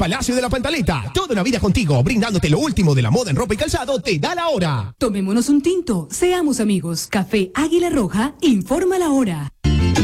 Palacio de la Pantaleta. Toda una vida contigo, brindándote lo último de la moda en ropa y calzado, te da la hora. Tomémonos un tinto, seamos amigos. Café Águila Roja, informa la hora.